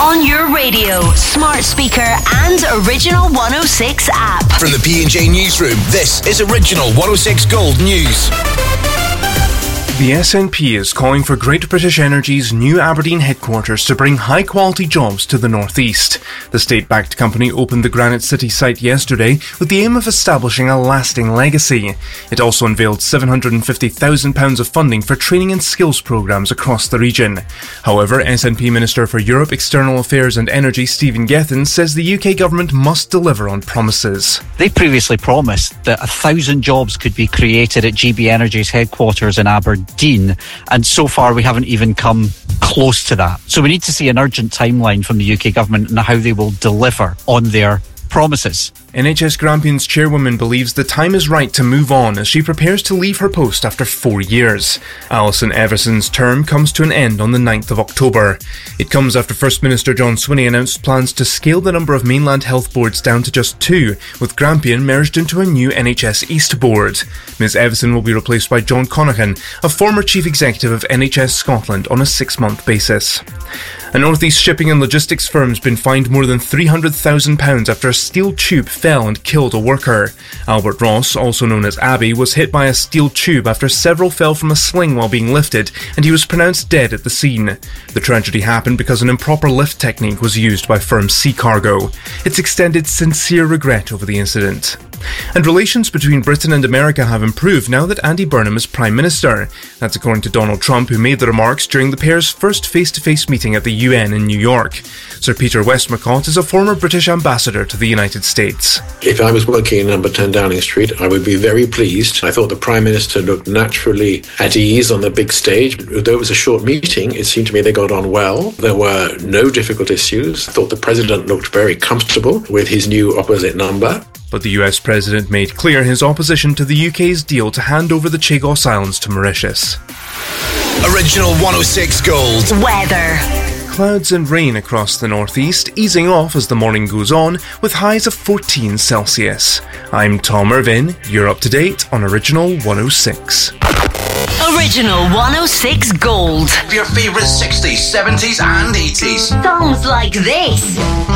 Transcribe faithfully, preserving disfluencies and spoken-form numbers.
On your radio, smart speaker and Original one oh six app. From the P and J Newsroom, this is Original one oh six Gold News. The S N P is calling for Great British Energy's new Aberdeen headquarters to bring high-quality jobs to the northeast. The state-backed company opened the Granite City site yesterday with the aim of establishing a lasting legacy. It also unveiled seven hundred fifty thousand pounds of funding for training and skills programmes across the region. However, S N P Minister for Europe, External Affairs and Energy Stephen Gethin says the U K government must deliver on promises. They previously promised that a thousand jobs could be created at G B Energy's headquarters in Aberdeen. And so far we haven't even come close to that. So we need to see an urgent timeline from the U K government and how they will deliver on their promises. N H S Grampian's chairwoman believes the time is right to move on as she prepares to leave her post after four years. Alison Everson's term comes to an end on the ninth of October. It comes after First Minister John Swinney announced plans to scale the number of mainland health boards down to just two, with Grampian merged into a new N H S East board. Miz Everson will be replaced by John Connaghan, a former chief executive of N H S Scotland, on a six-month basis. A North East shipping and logistics firm has been fined more than three hundred thousand pounds after a steel tube fell and killed a worker. Albert Ross, also known as Abbey, was hit by a steel tube after several fell from a sling while being lifted, and he was pronounced dead at the scene. The tragedy happened because an improper lift technique was used by firm Sea Cargo. It's extended sincere regret over the incident. And relations between Britain and America have improved now that Andy Burnham is Prime Minister. That's according to Donald Trump, who made the remarks during the pair's first face-to-face meeting at the U N in New York. Sir Peter Westmacott is a former British ambassador to the United States. If I was working in number ten Downing Street, I would be very pleased. I thought the Prime Minister looked naturally at ease on the big stage. Though it was a short meeting, it seemed to me they got on well. There were no difficult issues. I thought the President looked very comfortable with his new opposite number. But the U S President made clear his opposition to the U K's deal to hand over the Chagos Islands to Mauritius. Original one oh six Gold. Weather. Clouds and rain across the northeast, easing off as the morning goes on, with highs of fourteen Celsius. I'm Tom Irvin. You're up to date on Original one oh six. Original one oh six Gold. Your favourite sixties, seventies and eighties. Songs like this.